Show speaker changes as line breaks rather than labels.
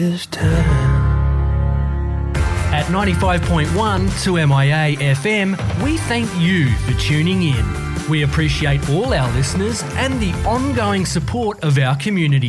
This time. At 95.1 2MIA FM, we thank you for tuning in. We appreciate all our listeners and the ongoing support of our community.